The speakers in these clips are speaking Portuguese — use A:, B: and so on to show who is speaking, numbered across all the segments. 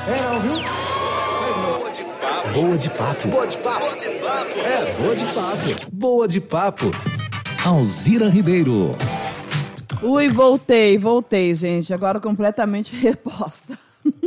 A: não, viu?
B: Boa de papo.
A: Boa de papo.
B: Boa de papo. Boa de papo.
A: Boa de papo. Boa de papo.
C: Alzira Ribeiro.
D: Ui, voltei, gente. Agora completamente reposta.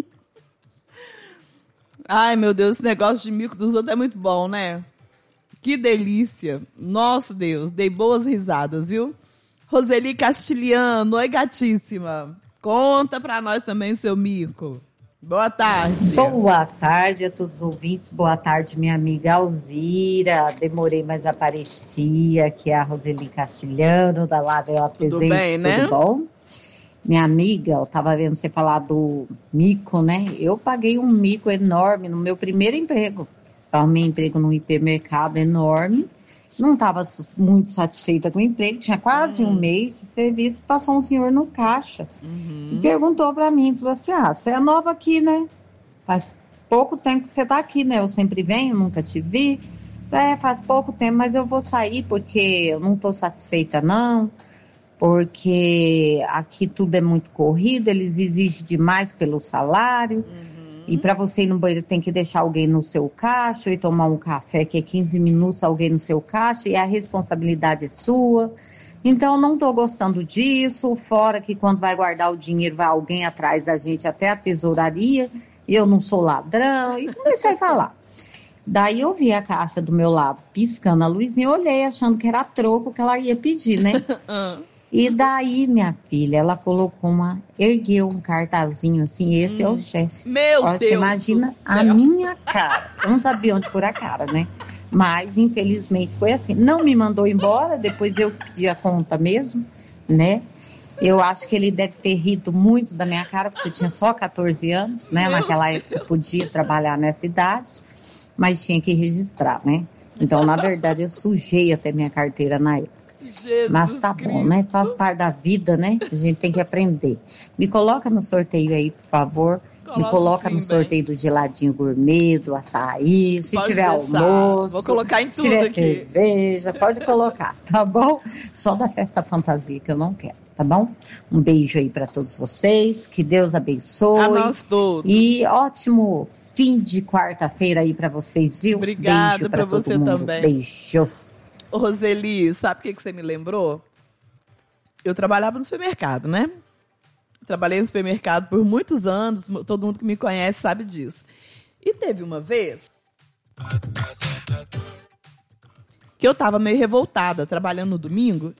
D: Ai, meu Deus, esse negócio de mico dos outros é muito bom, né? Que delícia. Nosso Deus, dei boas risadas, viu? Roseli Castilhano, oi, gatíssima. Conta pra nós também o seu mico. Boa tarde.
E: Boa tarde a todos os ouvintes. Boa tarde, minha amiga Alzira. Demorei, mas apareci. Aqui é a Roseli Castilhano, da Ladra Presente.
D: Tudo bem, né?
E: Tudo bom? Minha amiga, eu tava vendo você falar do mico, né? Eu paguei um mico enorme no meu primeiro emprego. Arrumei emprego num hipermercado enorme. Não estava muito satisfeita com o emprego. Tinha quase um mês de serviço. Passou um senhor no caixa e perguntou para mim. Falou assim, você é nova aqui, né? Faz pouco tempo que você tá aqui, né? Eu sempre venho, nunca te vi. Faz pouco tempo, mas eu vou sair porque eu não tô satisfeita, não. Porque aqui tudo é muito corrido. Eles exigem demais pelo salário. E para você ir no banheiro tem que deixar alguém no seu caixa e tomar um café que é 15 minutos alguém no seu caixa e a responsabilidade é sua. Então não estou gostando disso, fora que quando vai guardar o dinheiro vai alguém atrás da gente até a tesouraria e eu não sou ladrão e comecei a falar. Daí eu vi a caixa do meu lado piscando a luzinha, olhei achando que era troco que ela ia pedir, né? E daí, minha filha, ela colocou ergueu um cartazinho assim, esse é o chefe.
D: Meu
E: Deus! Você imagina a minha cara. Eu não sabia onde pôr a cara, né? Mas, infelizmente, foi assim. Não me mandou embora, depois eu pedi a conta mesmo, né? Eu acho que ele deve ter rido muito da minha cara, porque eu tinha só 14 anos, né? Naquela época eu podia trabalhar nessa idade, mas tinha que registrar, né? Então, na verdade, eu sujei até minha carteira na época.
D: Jesus
E: Mas tá
D: Cristo.
E: bom, né? Faz parte da vida, né? A gente tem que aprender. Me coloca no sorteio aí, por favor. Me coloca
D: sim,
E: no sorteio do geladinho gourmet, do açaí. Se
D: Pode
E: tiver
D: deixar.
E: almoço.
D: Vou colocar em tudo
E: se tiver
D: aqui.
E: cerveja, pode colocar, tá bom? Só da festa fantasia que eu não quero, tá bom? Um beijo aí pra todos vocês. Que Deus abençoe.
D: A nós todos.
E: E ótimo fim de quarta-feira aí pra vocês, viu?
D: Obrigada
E: Beijo pra
D: pra
E: todo
D: você
E: mundo.
D: também.
E: Beijos.
D: Ô, Roseli, sabe o que você me lembrou? Eu trabalhava no supermercado, né? Trabalhei no supermercado por muitos anos, todo mundo que me conhece sabe disso. E teve uma vez que eu tava meio revoltada, trabalhando no domingo,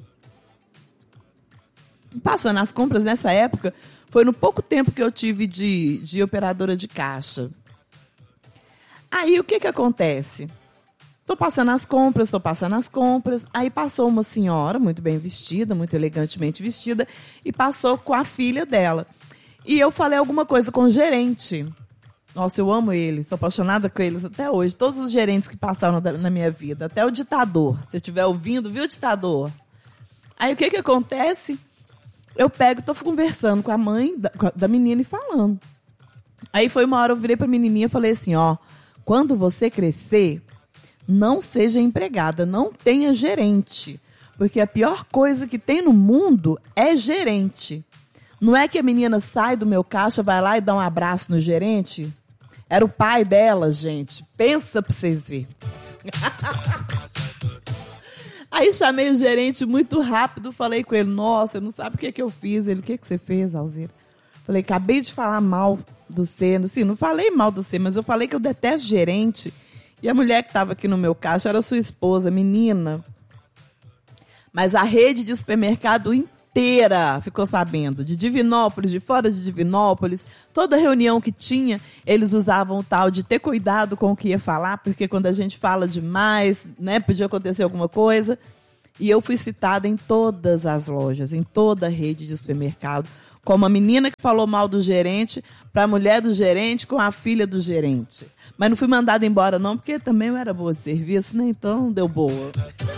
D: passando as compras nessa época, foi no pouco tempo que eu tive de operadora de caixa. Aí, o que acontece? Tô passando as compras, aí passou uma senhora muito bem vestida, muito elegantemente vestida, e passou com a filha dela. E eu falei alguma coisa com o gerente. Nossa, eu amo eles, sou apaixonada com eles até hoje. Todos os gerentes que passaram na minha vida, até o ditador. Se estiver ouvindo, viu, ditador? Aí o que acontece? Eu tô conversando com a mãe da menina e falando. Aí foi uma hora, eu virei pra menininha e falei assim, quando você crescer, não seja empregada, não tenha gerente. Porque a pior coisa que tem no mundo é gerente. Não é que a menina sai do meu caixa, vai lá e dá um abraço no gerente? Era o pai dela, gente. Pensa pra vocês verem. Aí chamei o gerente muito rápido, falei com ele, nossa, não sabe o que eu fiz. Ele, o que você fez, Alzira? Falei, acabei de falar mal do você. Assim, não falei mal do você, mas eu falei que eu detesto gerente. E a mulher que estava aqui no meu caixa era sua esposa, menina. Mas a rede de supermercado inteira ficou sabendo. De Divinópolis, de fora de Divinópolis. Toda reunião que tinha, eles usavam o tal de ter cuidado com o que ia falar, porque quando a gente fala demais, né, podia acontecer alguma coisa. E eu fui citada em todas as lojas, em toda a rede de supermercado, como a menina que falou mal do gerente, para a mulher do gerente com a filha do gerente. Mas não fui mandada embora não, porque também eu era boa de serviço, né? Então deu boa.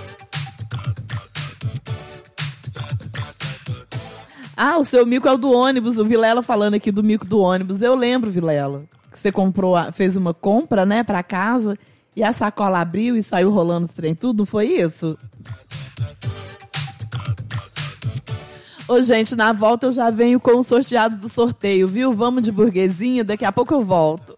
D: O seu mico é o do ônibus, o Vilela falando aqui do mico do ônibus. Eu lembro, Vilela, que você fez uma compra, né, para casa, e a sacola abriu e saiu rolando os trem tudo, não foi isso? Ô, gente, na volta eu já venho com os sorteados do sorteio, viu? Vamos de burguesinha, daqui a pouco eu volto.